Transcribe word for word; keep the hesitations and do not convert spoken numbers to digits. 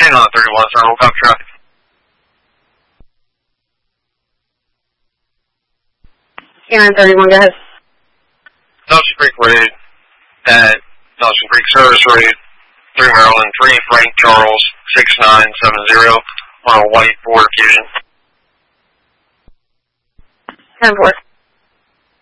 Remain on thirty-one, sir. We'll copy traffic. Canine thirty-one, go ahead. Dawson Creek Road at Dawson Creek Service Road, three Maryland, three Frank Charles, six nine seven zero on a white Ford Fusion. ten four.